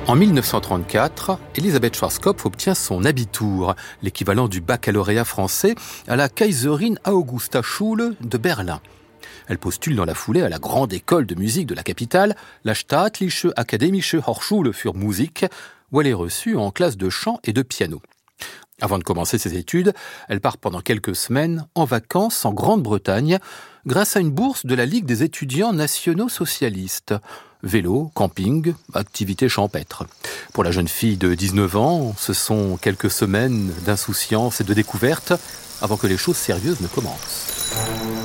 En 1934, Elisabeth Schwarzkopf obtient son Abitur, l'équivalent du baccalauréat français, à la Kaiserin Augusta Schule de Berlin. Elle postule dans la foulée à la grande école de musique de la capitale, la Staatliche Akademische Hochschule für Musik, où elle est reçue en classe de chant et de piano. Avant de commencer ses études, elle part pendant quelques semaines en vacances en Grande-Bretagne grâce à une bourse de la Ligue des étudiants nationaux socialistes. Vélo, camping, activités champêtres. Pour la jeune fille de 19 ans, ce sont quelques semaines d'insouciance et de découverte avant que les choses sérieuses ne commencent.